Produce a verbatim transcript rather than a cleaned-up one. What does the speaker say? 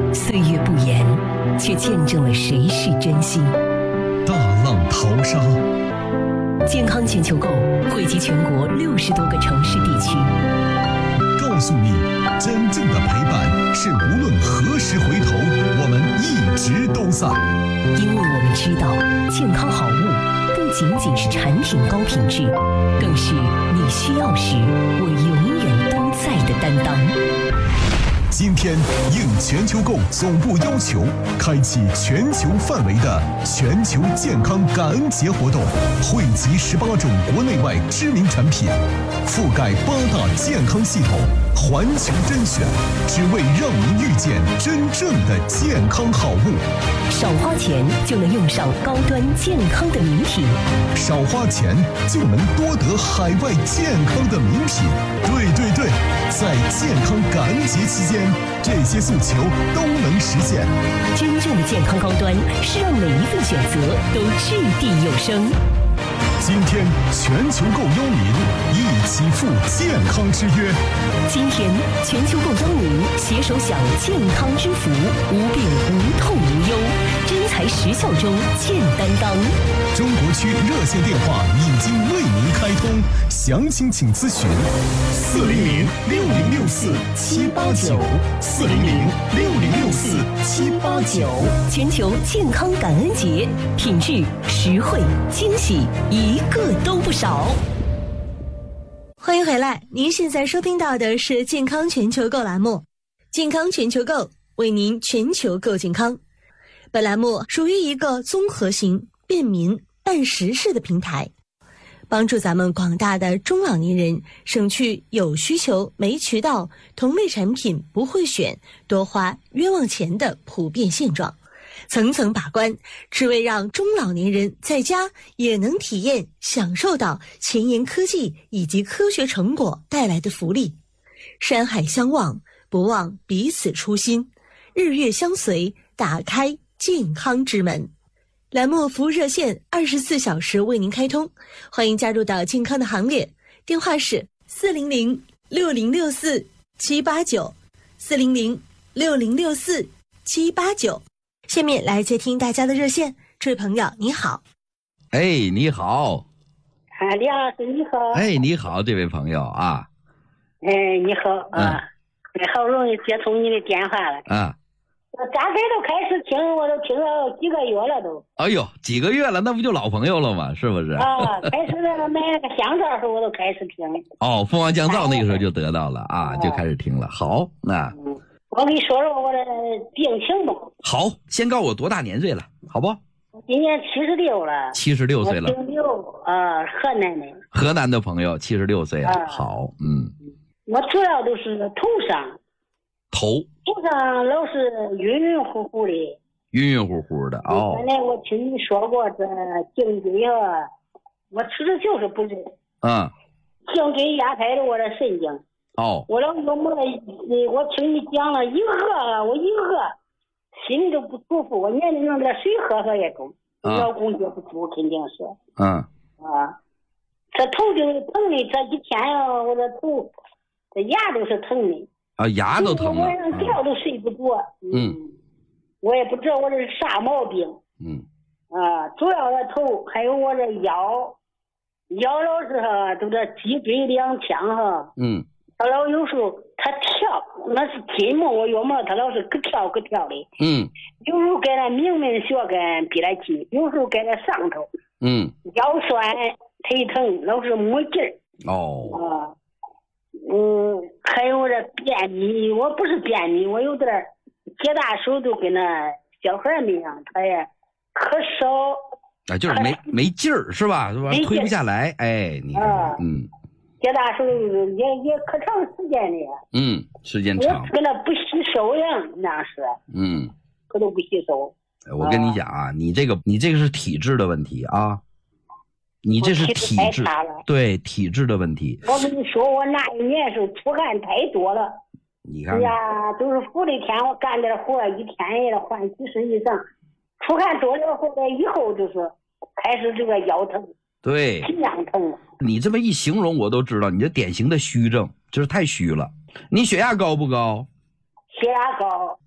岁月不言，却见证了谁是真心。 大浪淘沙， 健康全球购汇集全国六十多个城市地区， 告诉你，真正的陪伴是无论何时回头，我们一直都在。 因为我们知道，健康好物不仅仅是产品高品质，更是你需要时我永远都在的担当。 今天应全球购总部要求，开启全球范围的全球健康感恩节活动，汇集十八种国内外知名产品，覆盖八大健康系统，环球甄选，只为让您遇见真正的健康好物。 少花钱就能用上高端健康的名品， 少花钱就能多得海外健康的名品。对对对，在健康感恩节期间，这些诉求都能实现。 真正的健康高端是让每一份选择都掷地有声。 今天全球购邀您一起赴健康之约。 今天全球购邀您携手享健康之福，无病无痛无忧，真材实效中健担当。 中国区热线电话已经为您开通，详情请咨询四零零六零六四七八九四零零六零六四七八九。 全球健康感恩节，品质、实惠、惊喜，一个都不少。 欢迎回来，您现在收听到的是健康全球购栏目，健康全球购为您全球购健康。本栏目属于一个综合型、便民、办实事的平台，帮助咱们广大的中老年人省去有需求没渠道、同类产品不会选、多花冤枉钱的普遍现状，层层把关，只为让中老年人在家也能体验享受到前沿科技以及科学成果带来的福利。山海相望，不忘彼此初心，日月相随，打开健康之门。栏目服务热线二十四小时为您开通，欢迎加入到健康的行列，电话是四零零六零六四七八九四零零六零六四七八九。下面来接听大家的热线，这位朋友你好。 哎，你好。 啊，李老师你好。 哎，你好，这位朋友啊。 哎，你好啊，嗯、好不容易接通你的电话了啊。 我大概都开始听，我都听了几个月了都。 哎呦，几个月了，那不就老朋友了吗？是不是？ 啊，开始那个买那个香皂时候我都开始听。 哦，蜂王降噪那个时候就得到了啊，就开始听了。好，那、 嗯、我跟你说说我的病情吧。 好，先告诉我多大年岁了，好不？ 今年七十六了。 七十六岁了。 七十六啊，河南的。 河南的朋友，七十六岁了、啊。好，嗯。 我主要都是头上。 头头上老是晕晕乎乎的， 晕晕乎乎的哦。 原来我听你说过这颈椎啊，我吃的就是不是， 嗯， 颈椎压开了我的神经。 哦， 我老有么我听你讲了一喝，我一喝心里都不舒服，我年龄弄点水喝喝也中， 嗯、 老公接不住肯定是。 嗯。 啊，这头就疼的，这几天啊，我的头这牙都是疼的。 啊，牙都疼了， 晚上觉都睡不着。 嗯， 我也不知道我这是啥毛病。 嗯， 啊，主要的头还有我这腰，腰老是哈，都这脊椎两腔哈。 嗯， 他老有时候他跳，那是筋膜我要么他老是咯跳咯跳的。 嗯，有时候在那明明血跟比来筋，有时候在那上头。 嗯， 腰酸腿疼，老是没劲儿。 哦。 啊。嗯，还有这便秘，我不是便秘，我有点解大手都跟那小孩那样，他也咳嗽啊，就是没没劲儿是吧？是吧？推不下来，哎，你看，啊、嗯， 解大手也也可长时间的， 嗯，时间长， 跟那不吸收一样，那是， 嗯， 可都不吸收。 我跟你讲啊，你这个你这个是体质的问题啊。你这是体质，对体质的问题。 我跟你说，我那一年是出汗太多了。 你看， 哎呀，都是福利天，我干点活，一天也得换几十以上。出汗多了后来以后，就是开始这个腰疼， 对， 心脏疼。 你这么一形容，我都知道你这典型的虚症，就是太虚了。你血压高不高？ 血压高。